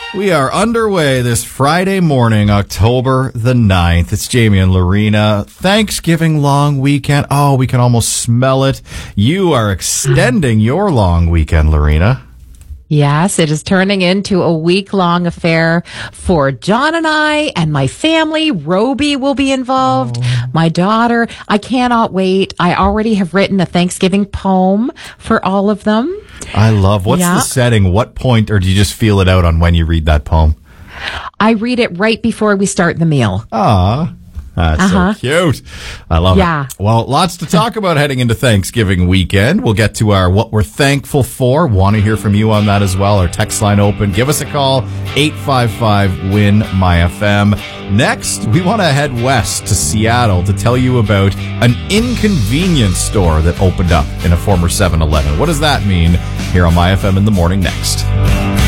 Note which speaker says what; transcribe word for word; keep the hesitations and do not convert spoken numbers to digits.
Speaker 1: We are underway this Friday morning, October the ninth. It's Jamie and Lorena. Thanksgiving long weekend. Oh, we can almost smell it. You are extending your long weekend, Lorena.
Speaker 2: Yes, it is turning into a week-long affair for John and I and my family. Roby will be involved. Oh. My daughter. I cannot wait. I already have written a Thanksgiving poem for all of them.
Speaker 1: I love. What's
Speaker 2: yeah.
Speaker 1: the setting? What point, or do you just feel it out on when you read that poem?
Speaker 2: I read it right before we start the meal.
Speaker 1: Ah. That's uh-huh. so cute. I love
Speaker 2: yeah.
Speaker 1: it. Well, lots to talk about heading into Thanksgiving weekend. We'll get to our what we're thankful for. Want to hear from you on that as well. Our text line open. Give us a call, eight five five, W I N, M Y F M. Next, we want to head west to Seattle to tell you about an inconvenience store that opened up in a former seven eleven. What does that mean? Here on M Y F M in the morning next.